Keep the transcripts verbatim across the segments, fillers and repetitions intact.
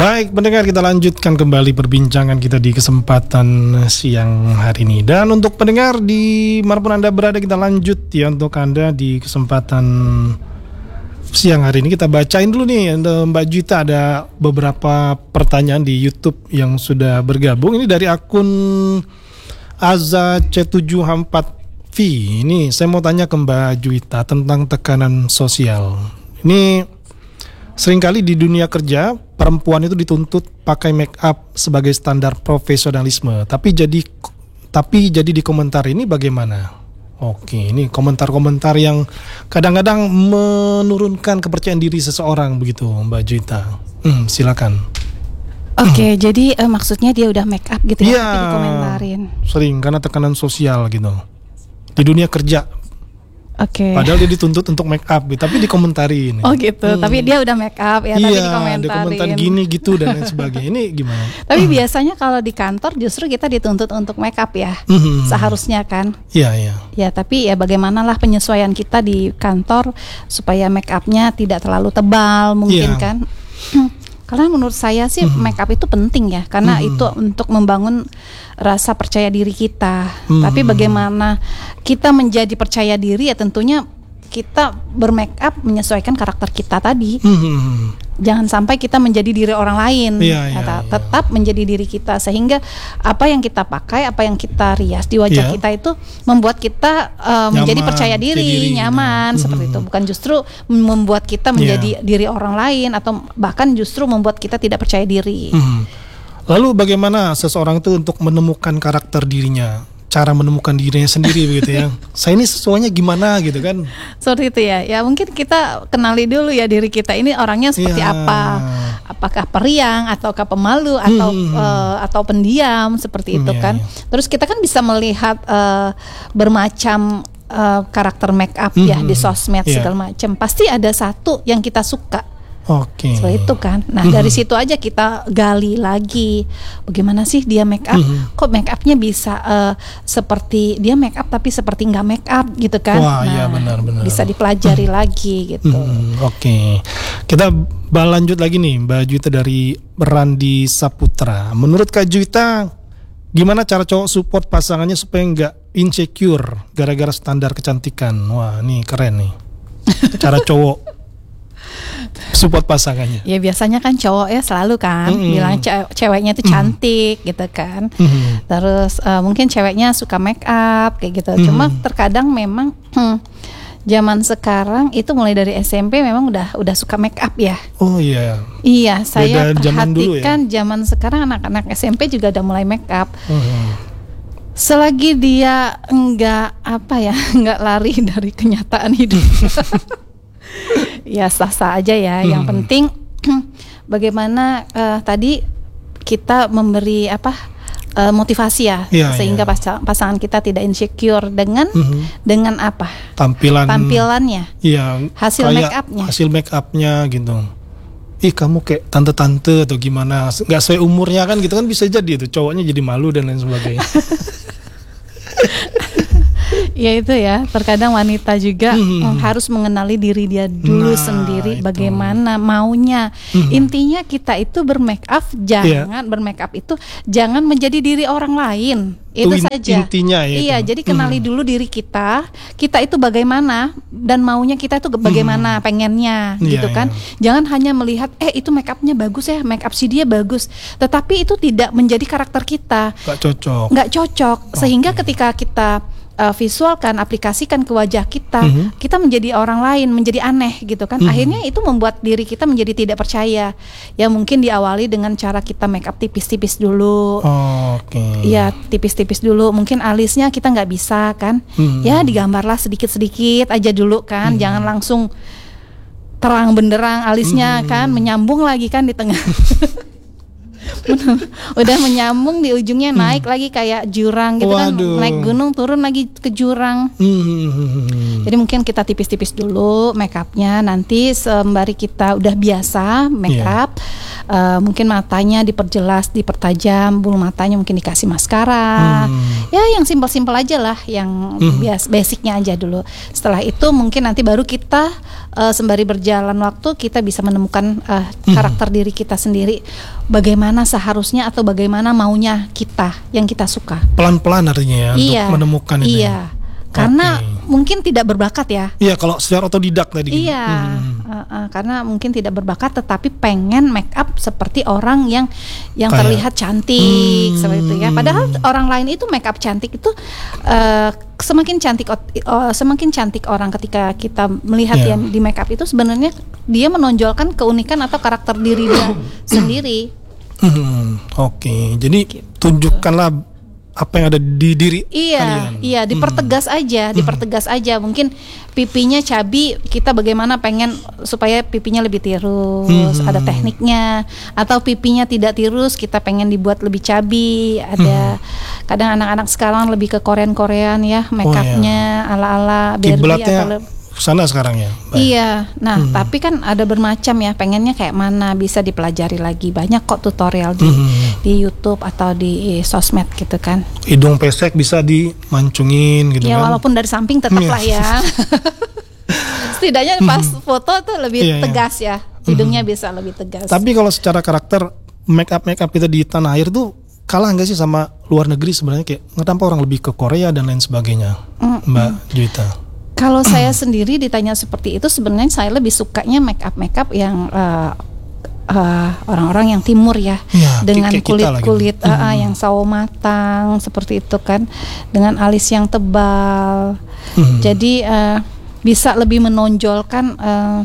Baik, pendengar, kita lanjutkan kembali perbincangan kita di kesempatan siang hari ini. Dan untuk pendengar di manapun Anda berada, kita lanjut ya untuk Anda di kesempatan siang hari ini. Kita bacain dulu nih, Mbak Juwita, ada beberapa pertanyaan di YouTube yang sudah bergabung. Ini dari akun Aza C tujuh empat V. Ini saya mau tanya ke Mbak Juwita tentang tekanan sosial. Ini seringkali di dunia kerja perempuan itu dituntut pakai make up sebagai standar profesionalisme. Tapi jadi tapi jadi di komentar ini bagaimana? Oke, ini komentar-komentar yang kadang-kadang menurunkan kepercayaan diri seseorang begitu, Mbak Juwita. Hmm, silakan. Oke, hmm. jadi uh, maksudnya dia udah make up gitu ya, ya, tapi dikomentarin. Sering karena tekanan sosial gitu di dunia kerja. Oke. Okay. Padahal dia dituntut untuk make up, tapi dikomentarin. Oh gitu, hmm. tapi dia udah make up ya, iya, tapi dikomentarin. Iya, dikomentar gini gitu dan lain sebagainya. Ini gimana? Tapi hmm. biasanya kalau di kantor justru kita dituntut untuk make up ya, hmm. seharusnya kan. Iya, iya. Ya, tapi ya bagaimanalah penyesuaian kita di kantor supaya make upnya tidak terlalu tebal mungkin ya. Kan. Karena menurut saya sih mm-hmm. make up itu penting ya, karena mm-hmm. itu untuk membangun rasa percaya diri kita. Mm-hmm. Tapi bagaimana kita menjadi percaya diri ya tentunya kita bermake up menyesuaikan karakter kita tadi. Mm-hmm. Jangan sampai kita menjadi diri orang lain. Yeah, yeah, yeah. Tetap menjadi diri kita, sehingga apa yang kita pakai, apa yang kita rias di wajah yeah. kita itu membuat kita uh, menjadi percaya diri, diri nyaman, mm-hmm. seperti itu. Bukan justru membuat kita menjadi yeah. diri orang lain, atau bahkan justru membuat kita tidak percaya diri. Mm-hmm. Lalu bagaimana seseorang itu untuk menemukan karakter dirinya? Cara menemukan dirinya sendiri begitu ya. Saya ini sesuainya gimana gitu kan. Seperti itu ya. Ya mungkin kita kenali dulu ya diri kita ini orangnya seperti ya. apa. Apakah periang ataukah pemalu atau hmm. uh, atau pendiam seperti itu hmm, kan. Ya, ya. Terus kita kan bisa melihat uh, bermacam uh, karakter make up hmm. ya di sosmed ya. Segala macam. Pasti ada satu yang kita suka. Oke. Seperti itu kan. Nah, mm-hmm. dari situ aja kita gali lagi. Bagaimana sih dia make up? Mm-hmm. Kok make upnya bisa uh, seperti dia make up tapi seperti nggak make up gitu kan? Wah, nah, iya benar-benar. Bisa dipelajari mm-hmm. lagi gitu. Mm-hmm. Oke. Kita lanjut lagi nih, Mbak Juwita dari Randi Saputra. Menurut Kak Juwita, gimana cara cowok support pasangannya supaya nggak insecure gara-gara standar kecantikan? Wah, ini keren nih. Cara cowok support pasangannya. Ya biasanya kan cowok ya selalu kan mm-hmm. bilang ce- ceweknya itu cantik mm-hmm. gitu kan. Mm-hmm. Terus uh, mungkin ceweknya suka make up kayak gitu. Mm-hmm. Cuma terkadang memang hmm, zaman sekarang itu mulai dari S M P memang udah udah suka make up ya. Oh iya. Iya, saya Beda zaman dulu ya? perhatikan zaman sekarang anak-anak S M P juga udah mulai make up. Mm-hmm. Selagi dia enggak apa ya, enggak lari dari kenyataan hidup. Ya sah-sah aja ya. Hmm. Yang penting bagaimana uh, tadi kita memberi apa uh, motivasi ya, ya sehingga ya. Pas- pasangan kita tidak insecure dengan hmm. dengan apa tampilan tampilannya, ya, hasil make upnya, hasil make upnya gitu. Ih kamu kayak tante-tante atau gimana? Nggak sesuai umurnya kan gitu kan bisa jadi itu cowoknya jadi malu dan lain sebagainya. Ya itu ya, terkadang wanita juga hmm. harus mengenali diri dia dulu nah, sendiri, itu. Bagaimana maunya. Hmm. Intinya kita itu bermake up, jangan yeah. bermake up itu jangan menjadi diri orang lain. Itu in, saja. Intinya ya. Iya, itu. Jadi kenali hmm. dulu diri kita. Kita itu bagaimana dan maunya kita itu bagaimana, hmm. pengennya yeah, gitu kan. Yeah. Jangan hanya melihat eh itu make upnya bagus ya, make up si dia bagus. Tetapi itu tidak menjadi karakter kita. Gak cocok. Gak cocok. Sehingga okay. ketika kita Uh, visualkan, aplikasikan ke wajah kita, mm-hmm. kita menjadi orang lain, menjadi aneh gitu kan. Mm-hmm. Akhirnya itu membuat diri kita menjadi tidak percaya. Ya mungkin diawali dengan cara kita make up tipis-tipis dulu. Oh, Oke. Okay. Ya tipis-tipis dulu. Mungkin alisnya kita nggak bisa kan. Mm-hmm. Ya digambarlah sedikit-sedikit aja dulu kan. Mm-hmm. Jangan langsung terang benderang alisnya mm-hmm. kan, menyambung lagi kan di tengah. Udah menyambung di ujungnya naik hmm. lagi kayak jurang gitu. Waduh. Kan naik gunung turun lagi ke jurang. hmm. Jadi mungkin kita tipis-tipis dulu make upnya, nanti sembari kita udah biasa make up yeah. uh, mungkin matanya diperjelas, dipertajam, bulu matanya mungkin dikasih maskara. Hmm. Ya yang simpel-simpel aja lah, yang hmm. bias basicnya aja dulu. Setelah itu mungkin nanti baru kita uh, sembari berjalan waktu kita bisa menemukan uh, karakter hmm. diri kita sendiri, bagaimana seharusnya atau bagaimana maunya kita yang kita suka. Pelan-pelan artinya ya, iya, untuk menemukan itu. Iya. Karena okay. mungkin tidak berbakat ya. Iya, kalau secara otodidak tadi. Iya, hmm. uh, uh, karena mungkin tidak berbakat, tetapi pengen make up seperti orang yang yang Kayak. terlihat cantik hmm. seperti itu ya. Padahal orang lain itu make up cantik itu uh, semakin cantik, uh, semakin cantik orang ketika kita melihat yeah. yang di make up itu sebenarnya dia menonjolkan keunikan atau karakter diri dia sendiri. Hmm, Oke, okay. jadi gitu. Tunjukkanlah apa yang ada di diri iya, kalian. Iya, dipertegas hmm. aja, dipertegas hmm. aja. Mungkin pipinya cabi, kita bagaimana pengen supaya pipinya lebih tirus, hmm. ada tekniknya. Atau pipinya tidak tirus, kita pengen dibuat lebih cabi. Ada hmm. kadang anak-anak sekarang lebih ke Korean-Korean ya, make upnya oh, iya. ala-ala Barbie atau le- sana sekarang ya. Baik. Iya, nah hmm. tapi kan ada bermacam ya, pengennya kayak mana, bisa dipelajari lagi. Banyak kok tutorial di hmm. di YouTube atau di sosmed gitu kan. Hidung pesek bisa dimancungin gitu ya, kan. Ya walaupun dari samping tetap lah ya. Setidaknya pas foto tuh lebih iya, tegas iya. ya, hidungnya hmm. bisa lebih tegas. Tapi kalau secara karakter make up make up kita di tanah air tuh kalah nggak sih sama luar negeri sebenarnya, kayak kenapa orang lebih ke Korea dan lain sebagainya, hmm. Mbak Juwita? Kalau saya sendiri ditanya seperti itu, sebenarnya saya lebih sukanya make up make up yang uh, uh, orang-orang yang timur ya, ya dengan kulit-kulit uh, hmm. yang sawo matang seperti itu kan, dengan alis yang tebal. Hmm. Jadi uh, bisa lebih menonjolkan uh,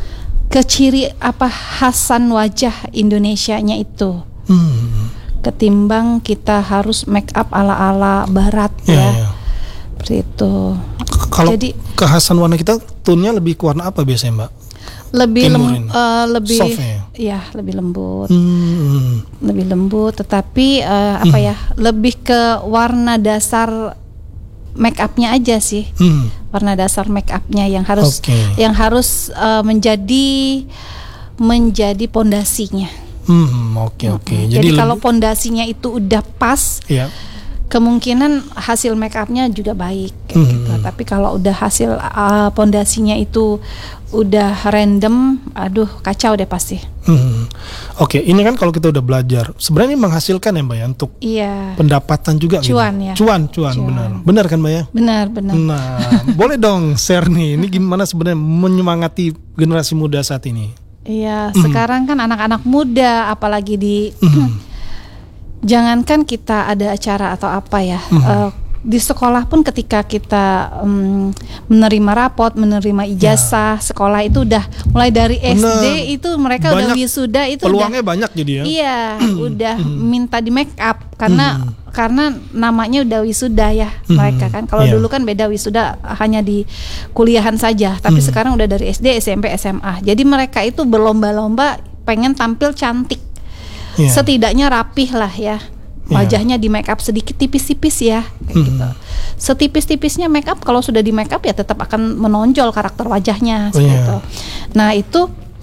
keciri apa khasan wajah Indonesianya itu. Hmm. Ketimbang kita harus make up ala-ala barat ya. ya. ya. Seperti itu. Kalau kekhasan warna kita, tone-nya lebih ke warna apa biasanya, Mbak? Lebih lem, uh, lebih soft ya? Ya, lebih lembut. Hmm. Lebih lembut, tetapi uh, apa hmm. ya? Lebih ke warna dasar make up-nya aja sih. Hmm. Warna dasar make up-nya yang harus okay. yang harus uh, menjadi menjadi pondasinya. Hmm, oke okay, oke. Okay. Hmm. Jadi, Jadi kalau pondasinya itu udah pas, yeah. kemungkinan hasil make up-nya juga baik kayak hmm. gitu. Tapi kalau udah hasil uh, pondasinya itu udah random, aduh kacau deh pasti. Hmm. Oke, okay, ini kan kalau kita udah belajar, sebenarnya menghasilkan ya Mbak ya, untuk iya. pendapatan juga. Cuan gitu. ya. Cuan, cuan, cuan, benar. Benar kan Mbak ya? Benar, benar. Nah, boleh dong share nih, ini gimana sebenarnya menyemangati generasi muda saat ini? Iya, hmm. sekarang kan anak-anak muda, apalagi di hmm. jangankan kita ada acara atau apa ya, mm-hmm. uh, di sekolah pun ketika kita um, menerima rapot, menerima ijazah ya. Sekolah itu udah mulai dari Bener. S D itu mereka banyak, udah wisuda itu peluangnya udah, banyak jadi ya. Iya, udah minta di make up karena mm. karena namanya udah wisuda ya mm. mereka kan. Kalau yeah. dulu kan beda, wisuda hanya di kuliahan saja, tapi mm. sekarang udah dari S D, S M P, S M A. Jadi mereka itu berlomba-lomba pengen tampil cantik. Yeah. Setidaknya rapih lah ya, wajahnya yeah. di make up sedikit tipis-tipis ya kayak mm. gitu. Setipis-tipisnya make up, kalau sudah di make up ya tetap akan menonjol karakter wajahnya oh, seperti yeah. itu. Nah itu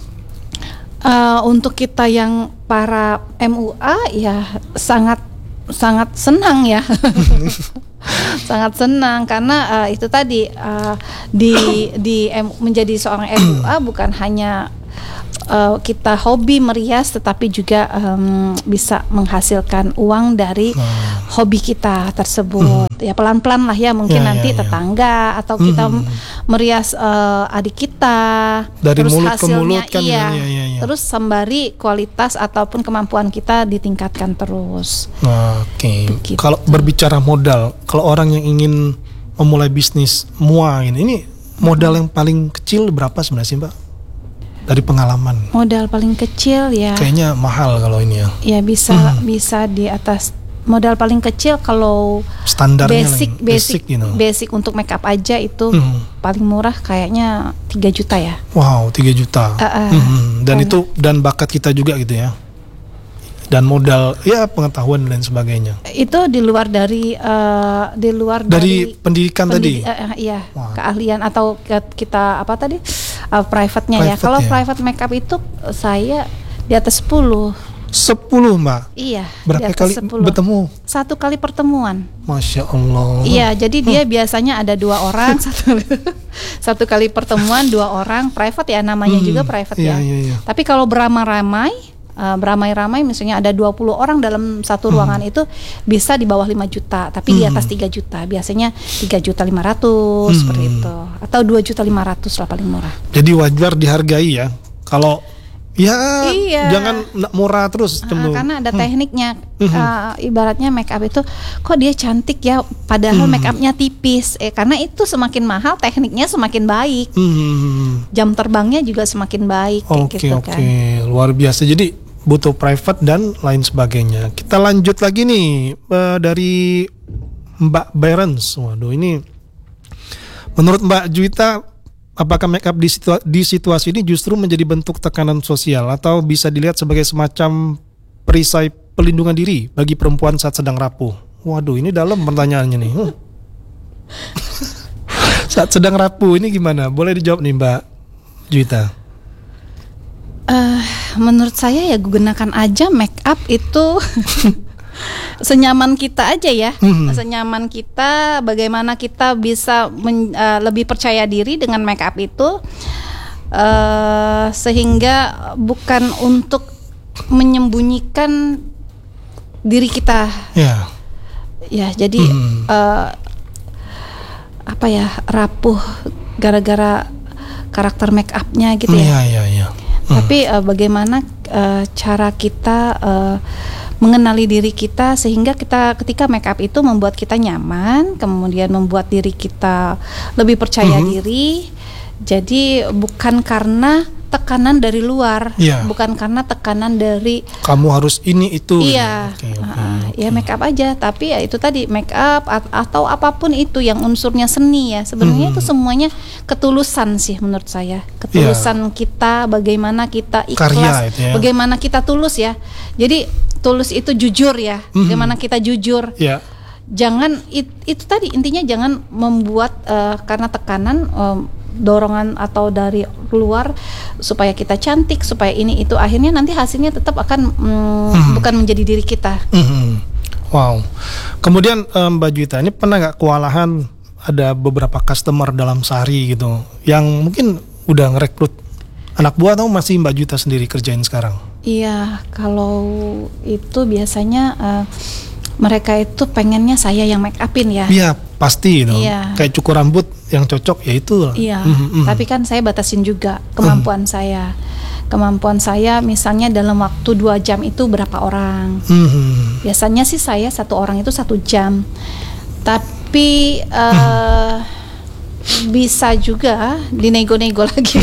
uh, untuk kita yang para M U A ya sangat sangat senang ya. Sangat senang karena uh, itu tadi uh, di di M, menjadi seorang M U A bukan hanya Uh, kita hobi merias, tetapi juga um, bisa menghasilkan uang dari hmm. hobi kita tersebut. Hmm. Ya pelan-pelan lah ya, mungkin ya, nanti ya, tetangga ya. Atau kita hmm. merias uh, adik kita dari terus mulut hasilnya, ke mulut kan iya, ya, ya, ya. Terus sembari kualitas ataupun kemampuan kita ditingkatkan terus. Oke. Okay. Kalau berbicara modal, kalau orang yang ingin memulai bisnis mua ini, ini modal hmm. yang paling kecil berapa sebenarnya sih Mbak? Dari pengalaman. Modal paling kecil ya. Kayaknya mahal kalau ini ya. Ya bisa hmm. bisa di atas modal paling kecil kalau standarnya basic basic basic, you know. basic untuk make up aja itu hmm. paling murah kayaknya tiga juta ya. Wow, tiga juta. Uh, uh, hmm. Dan uh, itu dan bakat kita juga gitu ya. Dan modal ya pengetahuan dan sebagainya. Itu di luar dari uh, di luar dari, dari pendidikan pendid- tadi. Uh, iya, wow. Keahlian atau kita apa tadi? Uh, private-nya private ya. Kalau ya. Private makeup itu saya Di atas sepuluh. Sepuluh Mbak? Iya. Berapa di atas kali sepuluh. bertemu? Satu kali pertemuan. Masya Allah. Iya, jadi dia hmm. biasanya ada dua orang satu satu kali pertemuan dua orang private ya, namanya hmm. juga private iya, ya. Iya, iya. Tapi kalau beramai-ramai, uh, beramai-ramai misalnya ada dua puluh orang dalam satu hmm. ruangan itu bisa di bawah lima juta, tapi hmm. di atas tiga juta. Biasanya tiga juta lima ratus hmm. seperti itu. Atau dua juta lima ratus lah paling murah. Jadi wajar dihargai ya. Kalau ya, iya. jangan murah terus. Uh, karena ada tekniknya. Hmm. Uh, ibaratnya make up itu, kok dia cantik ya, padahal hmm. make upnya tipis. Eh, karena itu semakin mahal, tekniknya semakin baik. Hmm. Jam terbangnya juga semakin baik. Oke gitu oke, kan. luar biasa. Jadi butuh private dan lain sebagainya. Kita lanjut lagi nih uh, dari Mbak Berens. Waduh, ini menurut Mbak Juwita, apakah make up di, situa- di situasi ini justru menjadi bentuk tekanan sosial atau bisa dilihat sebagai semacam perisai pelindungan diri bagi perempuan saat sedang rapuh? Waduh, ini dalam pertanyaannya nih. Hmm. Saat sedang rapuh ini gimana? Boleh dijawab nih Mbak Juwita. Uh, menurut saya ya gunakan aja make up itu senyaman kita aja ya, mm-hmm. senyaman kita. Bagaimana kita bisa men, uh, lebih percaya diri dengan make up itu, uh, sehingga bukan untuk menyembunyikan diri kita. Yeah. Ya, jadi mm. uh, apa ya, rapuh gara-gara karakter make upnya gitu ya. Yeah, yeah, yeah. Mm. Tapi uh, bagaimana uh, cara kita uh, mengenali diri kita sehingga kita ketika make up itu membuat kita nyaman, kemudian membuat diri kita lebih percaya mm-hmm. diri. Jadi bukan karena tekanan dari luar, yeah. bukan karena tekanan dari kamu harus ini itu. Iya, okay, okay, uh, okay. ya make up aja. Tapi ya itu tadi make up at- atau apapun itu yang unsurnya seni ya. Sebenarnya hmm. itu semuanya ketulusan sih menurut saya. Ketulusan yeah. kita, bagaimana kita ikhlas, ya. Bagaimana kita tulus ya. Jadi tulus itu jujur ya. Hmm. Bagaimana kita jujur. Yeah. Jangan it, itu tadi intinya jangan membuat uh, karena tekanan. Um, dorongan atau dari luar supaya kita cantik, supaya ini itu, akhirnya nanti hasilnya tetap akan mm, hmm. bukan menjadi diri kita. Hmm. Wow. Kemudian um, Mbak Juwita ini pernah nggak kewalahan ada beberapa customer dalam sehari gitu yang mungkin udah ngerekrut anak buah atau masih Mbak Juwita sendiri kerjain sekarang? Iya, kalau itu biasanya uh, mereka itu pengennya saya yang make upin ya. Iya, pasti dong. Iya. Kayak cukur rambut yang cocok ya itu. Iya. Mm-hmm. Tapi kan saya batasin juga kemampuan mm. saya. Kemampuan saya misalnya dalam waktu dua jam itu berapa orang. Mm-hmm. Biasanya sih saya satu orang itu satu jam. Tapi uh, mm. bisa juga dinego-nego lagi.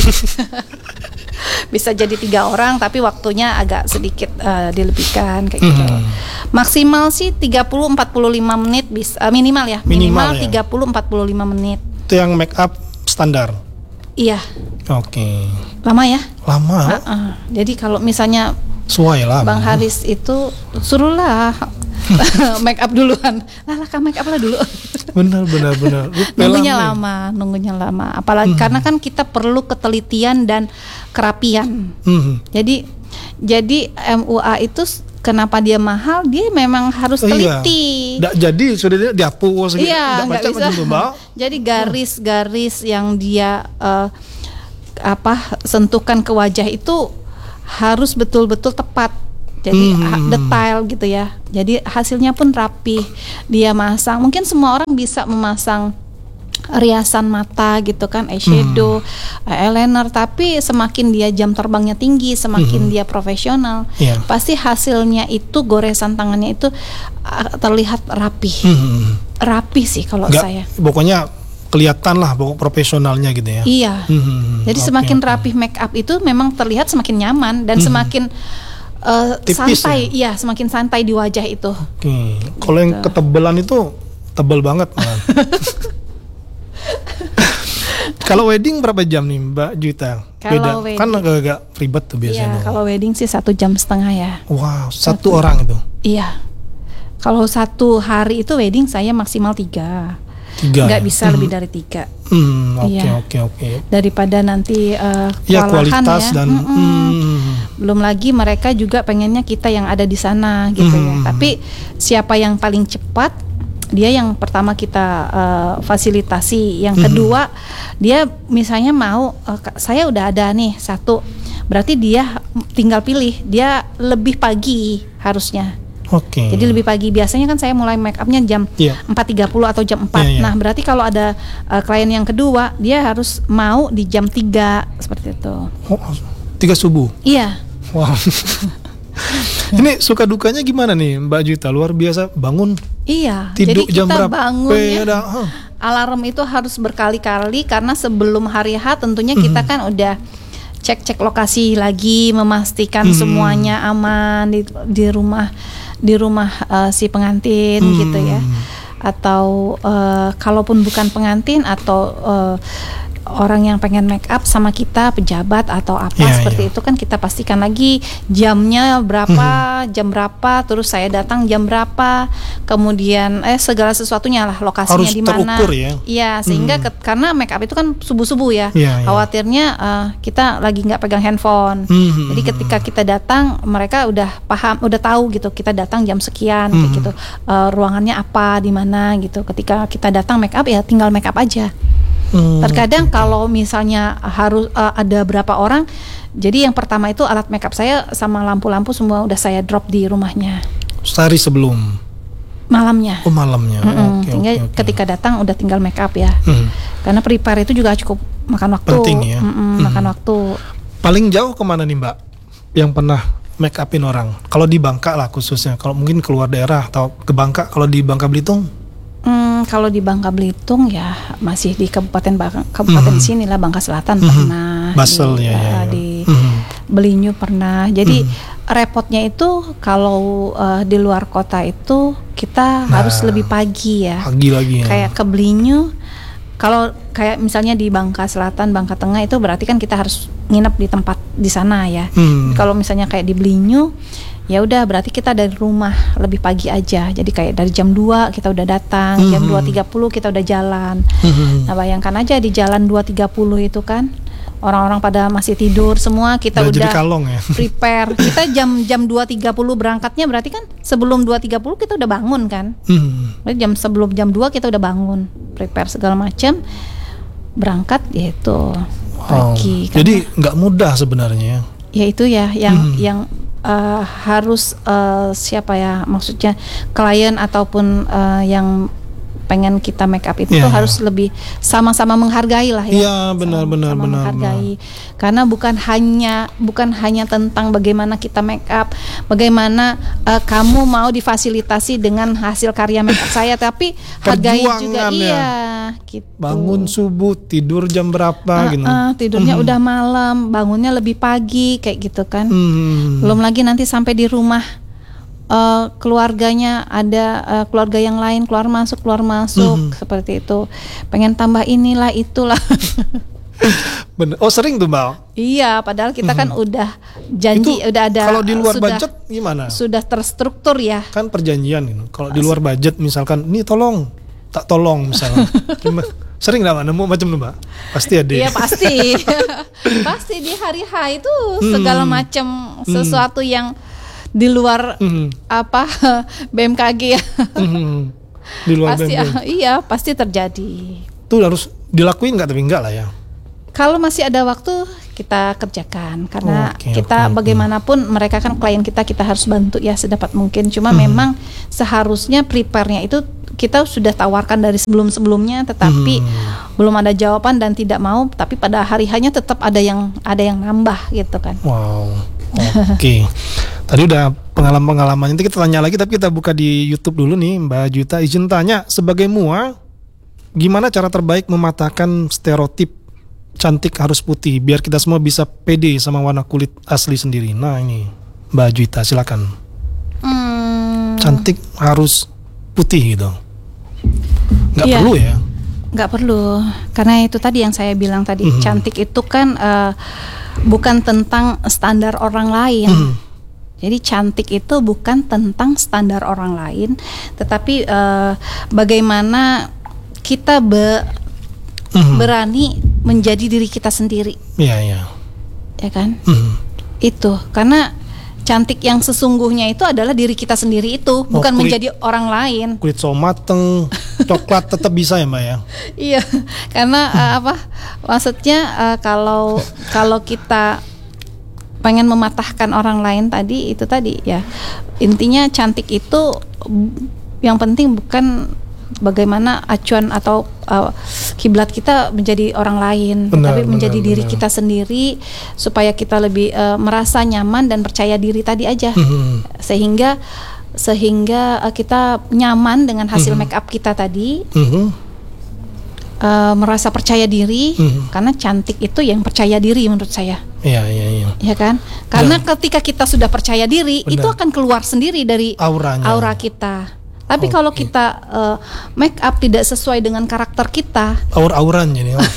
Bisa jadi tiga orang tapi waktunya agak sedikit uh, dilebihkan kayak gitu. Hmm. Maksimal sih tiga puluh sampai empat puluh lima menit bisa, uh, minimal ya. Minimal, minimal ya. tiga puluh sampai empat puluh lima menit. Itu yang make up standar. Iya. Oke. Okay. Lama ya? Lama. Uh-uh. Jadi kalau misalnya Suai lah. Bang Haris itu suruhlah make up duluan. Lah lah make up lah dulu. Benar benar benar. Nunggunya lama, nunggunya lama. Apalagi hmm. karena kan kita perlu ketelitian dan kerapian. Hmm. Jadi jadi M U A itu kenapa dia mahal? Dia memang harus teliti. Iya. Jadi sudah dihapus gitu. Iya, nggak bisa. Jadi garis-garis yang dia uh, apa sentuhkan ke wajah itu harus betul-betul tepat. Jadi hmm. detail gitu ya. Jadi hasilnya pun rapi. Dia masang, mungkin semua orang bisa memasang riasan mata gitu kan, eyeshadow, hmm. eyeliner, tapi semakin dia jam terbangnya tinggi, semakin hmm. dia profesional, yeah. pasti hasilnya itu goresan tangannya itu uh, terlihat rapi. Hmm. Rapi sih kalau Nggak, saya. Pokoknya kelihatan lah pokok profesionalnya gitu ya. Iya. Hmm. Jadi okay, semakin okay. rapi make up itu memang terlihat semakin nyaman dan hmm. semakin uh, santai, ya? Iya, semakin santai di wajah itu. Oke. Okay. Kalau gitu. Yang ketebalan itu tebal banget. Kalau wedding berapa jam nih Mbak Juwita? Kalau wedding, kan agak-agak ribet tuh biasanya. Iya, kalau wedding sih satu jam setengah ya. Wow, satu, satu orang itu? Iya. Kalau satu hari itu wedding saya maksimal tiga. Tiga. Nggak bisa Hmm. lebih dari tiga. Hmm, oke Iya. oke oke. Daripada nanti uh, Ya kewalahan kualitas ya. dan Mm-mm. hmm. Belum lagi mereka juga pengennya kita yang ada di sana gitu ya. Hmm. Tapi siapa yang paling cepat, dia yang pertama kita uh, fasilitasi. Yang Hmm. kedua, dia misalnya mau uh, saya udah ada nih satu, berarti dia tinggal pilih. Dia lebih pagi harusnya. Oke. Jadi lebih pagi. Biasanya kan saya mulai make upnya jam Iya. empat tiga puluh atau jam empat. Iya, iya. Nah, berarti kalau ada uh, klien yang kedua, dia harus mau di jam tiga seperti itu. Oh, tiga subuh. Iya. Wow. Ini suka dukanya gimana nih Mbak Juita? Luar biasa, bangun Iya. tidur Jadi jam kita berapa? bangun ya. Ada, huh. Alarm itu harus berkali-kali karena sebelum hari H tentunya kita kan udah cek-cek lokasi lagi, memastikan Hmm. semuanya aman di di rumah di rumah uh, si pengantin Hmm. gitu ya. Atau uh, kalaupun bukan pengantin atau uh, orang yang pengen make up sama kita, pejabat atau apa Ya, seperti ya. itu kan kita pastikan lagi jamnya berapa, jam berapa, terus saya datang jam berapa, kemudian eh segala sesuatunya lah, lokasinya Harus di mana. terukur ya. Iya, sehingga Hmm. ke- karena make up itu kan subuh-subuh ya. Ya, ya. Khawatirnya uh, kita lagi nggak pegang handphone. Hmm. Jadi ketika kita datang, mereka udah paham, udah tahu gitu. Kita datang jam sekian, kayak Hmm. gitu. Uh, ruangannya apa, di mana gitu. Ketika kita datang make up ya tinggal make up aja. Hmm. Terkadang kalau misalnya harus uh, ada berapa orang, jadi yang pertama itu alat make up saya sama lampu-lampu semua udah saya drop di rumahnya Sehari sebelum. malamnya. Oh, malamnya. Mm-mm. Oke, Tinggal oke, oke. ketika datang udah tinggal make up ya. Hmm. Karena prepare itu juga cukup makan waktu. Penting ya. Mm-mm, Hmm. Makan waktu. Paling jauh kemana nih Mbak? Yang pernah make upin orang? Kalau di Bangka lah khususnya. Kalau mungkin keluar daerah atau ke Bangka. Kalau di Bangka Belitung? Hmm, kalau di Bangka Belitung ya masih di Kabupaten Bangka, Kabupaten Mhm. sini lah, Bangka Selatan Mhm. pernah. Basel, di, ya, ya, uh, ya. di Mhm. Belinyu pernah. Jadi Mhm. repotnya itu kalau uh, di luar kota itu kita Nah. harus lebih pagi ya. Pagi lagi ya. Kayak ke Belinyu, kalau kayak misalnya di Bangka Selatan, Bangka Tengah itu berarti kan kita harus nginep di tempat di sana ya. Hmm. Kalau misalnya kayak di Belinyu, ya udah berarti kita dari rumah lebih pagi aja. Jadi kayak dari jam dua kita udah datang, jam Mhm. dua tiga puluh kita udah jalan. Mhm. Nah, bayangkan aja di jalan dua tiga puluh itu kan orang-orang pada masih tidur semua, kita Udah udah, jadi kalong ya. prepare. Kita jam jam dua tiga puluh berangkatnya, berarti kan sebelum dua tiga puluh kita udah bangun kan. Hmm. Berarti jam sebelum jam dua kita udah bangun, prepare segala macam. Berangkat yaitu Wow. pagi. Jadi nggak mudah sebenarnya. Ya itu ya yang Hmm. yang uh, harus uh, siapa ya, maksudnya klien ataupun uh, yang pengen kita make up itu Iya, tuh iya. harus lebih sama-sama menghargai lah ya. Iya, benar, Sama- benar, sama benar, menghargai. Karena bukan hanya bukan hanya tentang bagaimana kita make up, bagaimana uh, kamu mau difasilitasi dengan hasil karya make up saya, tapi hargai juga. Perjuangan ya. Iya, gitu. Bangun subuh, tidur jam berapa Ah, gitu. ah, tidurnya Mhm. udah malam, bangunnya lebih pagi kayak gitu kan. Hmm. Belum lagi nanti sampai di rumah eh, keluarganya ada eh, keluarga yang lain keluar masuk keluar masuk Mhm. seperti itu. Pengen tambah inilah itulah. Bener. Oh, sering tuh Mbak. Iya, padahal kita kan udah janji, Itu udah ada. kalau di luar sudah, budget gimana? Sudah terstruktur ya. Kan perjanjian gitu. Kalau di luar budget misalkan, ini tolong, tak tolong misalnya. Cuma, sering nggak Mbak nemu macam tuh Mbak? Pasti ada. Iya pasti, pasti di hari H itu segala Hmm. macam sesuatu yang di luar Mhm. apa B M K G ya. Mhm. Di luar Pasti B M W. iya pasti terjadi. Itu harus dilakuin nggak tapi enggak lah ya. Kalau masih ada waktu kita kerjakan karena Oke, kita oke, oke. bagaimanapun mereka kan klien kita, kita harus bantu ya sedapat mungkin. Cuma Hmm. memang seharusnya prepare-nya itu kita sudah tawarkan dari sebelum-sebelumnya, tetapi Hmm. belum ada jawaban dan tidak mau. Tapi pada hari hanya tetap ada yang ada yang nambah gitu kan. Wow. Oke. Tadi udah pengalaman-pengalaman. Nanti kita tanya lagi, tapi kita buka di YouTube dulu nih, Mbak Juita. Izin tanya, sebagai mua, gimana cara terbaik mematahkan stereotip cantik harus putih biar kita semua bisa pede sama warna kulit asli sendiri? Nah ini, Mbak Juita, silakan. Hmm, Cantik harus putih gitu. Nggak Iya. perlu ya? nggak perlu, karena itu tadi yang saya bilang tadi, Mhm. cantik itu kan eh, bukan tentang standar orang lain. Mhm. Jadi cantik itu bukan tentang standar orang lain, tetapi eh, bagaimana kita be, Mhm. berani menjadi diri kita sendiri, Iya, iya. ya kan? Mhm. Itu karena cantik yang sesungguhnya itu adalah diri kita sendiri itu, bukan kulit- menjadi orang lain. Kulit sawo mateng, coklat tetap bisa ya Mbak ya. Iya, karena uh, apa? Maksudnya uh, kalau kalau kita pengen mematahkan orang lain tadi itu tadi ya, intinya cantik itu mm, yang penting bukan bagaimana acuan atau uh, kiblat kita menjadi orang lain, Benar, tapi menjadi benar, diri benar. kita sendiri supaya kita lebih uh, merasa nyaman dan percaya diri tadi aja, Mhm. sehingga sehingga uh, kita nyaman dengan hasil Mhm. make up kita tadi. Mhm. Uh, merasa percaya diri, Mhm. karena cantik itu yang percaya diri menurut saya, Iya, iya, iya. ya kan? Karena ketika kita sudah percaya diri, Benar. itu akan keluar sendiri dari Auranya. aura kita. Tapi Oke. kalau kita uh, make up tidak sesuai dengan karakter kita, Aur-auran jadi. Oh.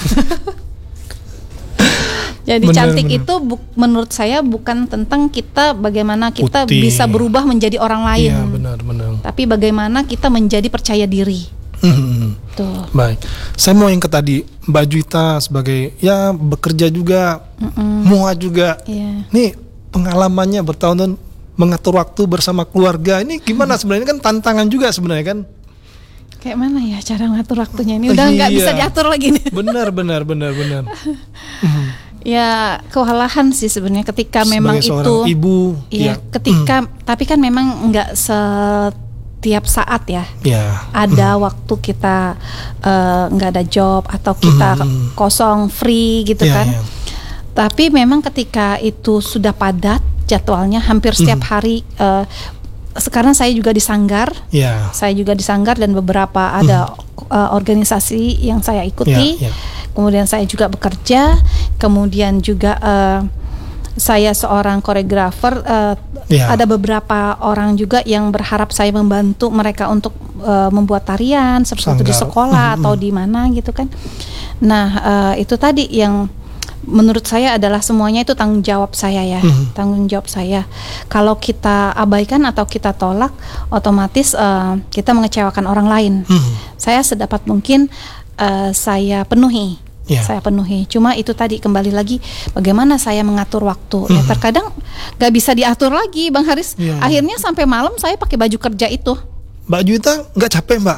jadi Benar, cantik benar. itu bu- menurut saya bukan tentang kita bagaimana kita Putih. bisa berubah menjadi orang lain, Iya, benar, benar. tapi bagaimana kita menjadi percaya diri. Mhm. Tuh. Baik, saya mau yang ke tadi Mbak Juwita sebagai ya bekerja juga, Mm-mm. muha juga. Iya. Nih pengalamannya bertahun-tahun mengatur waktu bersama keluarga ini gimana sebenarnya, kan tantangan juga sebenarnya kan. Kayak mana ya cara ngatur waktunya ini? Udah nggak Iya. bisa diatur lagi nih. Benar, benar, benar, benar. Mhm. Ya kewalahan sih sebenarnya ketika Sebagai memang seorang itu. ibu, Iya, ya. ketika tapi kan memang nggak setiap saat ya. Ya. Ada waktu kita eh, nggak ada job atau kita Mhm. kosong free gitu Ya, kan. ya. Tapi memang ketika itu sudah padat jadwalnya hampir setiap Mhm. hari. eh, sekarang saya juga di Sanggar. Ya. Saya juga di Sanggar dan beberapa ada eh, organisasi yang saya ikuti. Ya, ya. Kemudian saya juga bekerja, kemudian juga eh, saya seorang koreografer. eh, Ya. Ada beberapa orang juga yang berharap saya membantu mereka untuk eh, membuat tarian seperti itu di Sanggar. sekolah Mhm. atau di mana gitu kan. Nah eh, itu tadi yang menurut saya adalah semuanya itu tanggung jawab saya ya, Mhm. tanggung jawab saya. Kalau kita abaikan atau kita tolak, otomatis eh, kita mengecewakan orang lain. Mhm. Saya sedapat mungkin eh, saya penuhi, Ya. saya penuhi. Cuma itu tadi kembali lagi bagaimana saya mengatur waktu. Ya Mhm. terkadang nggak bisa diatur lagi, Bang Haris. Ya. Akhirnya sampai malam saya pakai baju kerja itu. Mbak Juwita nggak capek Mbak?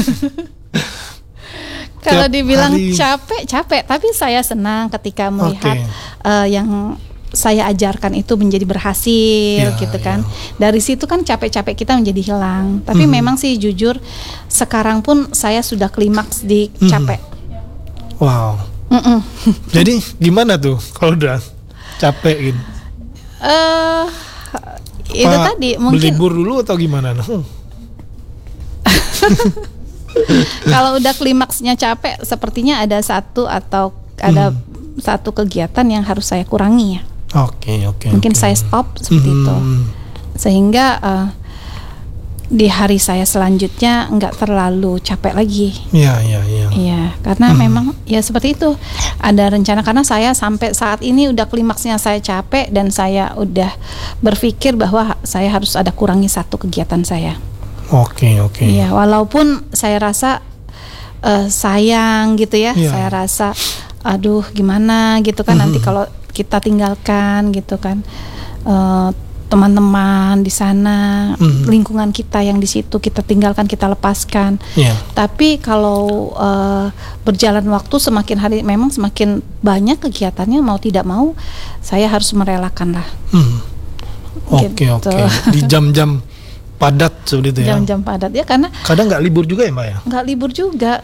Kalau Tiap dibilang hari. capek, capek. Tapi saya senang ketika melihat Oke. eh, yang saya ajarkan itu menjadi berhasil Ya, gitu kan. ya. Dari situ kan capek-capek kita menjadi hilang. Tapi Mhm. memang sih jujur sekarang pun saya sudah klimaks di Mhm. capek. Wow. Mm-mm. Jadi gimana tuh kalau udah capek gitu? Eh, itu Apa tadi mungkin berlibur dulu atau gimana? Hmm. kalau udah klimaksnya capek, sepertinya ada satu atau ada Hmm. satu kegiatan yang harus saya kurangi ya. Oke, oke. Mungkin oke. saya stop seperti itu, Hmm. sehingga eh, di hari saya selanjutnya nggak terlalu capek lagi. Iya, iya, iya. Iya, karena Hmm. memang ya seperti itu. Ada rencana karena saya sampai saat ini udah klimaksnya saya capek dan saya udah berpikir bahwa saya harus ada kurangi satu kegiatan saya. Oke, oke. Iya, walaupun saya rasa eh, sayang gitu ya, Iya. saya rasa aduh gimana gitu kan nanti Mhm. kalau kita tinggalkan gitu kan eh, teman-teman di sana, Mhm. lingkungan kita yang di situ kita tinggalkan, kita lepaskan. Iya. Tapi kalau eh, berjalan waktu semakin hari memang semakin banyak kegiatannya, mau tidak mau saya harus merelakan lah. Hmm. Oke, Gitu. oke. Di jam-jam padat seperti itu ya. Jam-jam padat ya karena Kadang nggak libur juga ya Mbak ya? nggak libur juga